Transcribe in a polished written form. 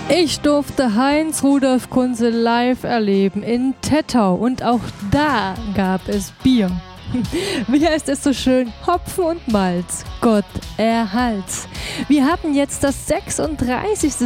Ich durfte Heinz-Rudolf Kunze live erleben in Tettau und auch da gab es Bier. Wie heißt es so schön? Hopfen und Malz, Gott erhalt's. Wir haben jetzt das 36.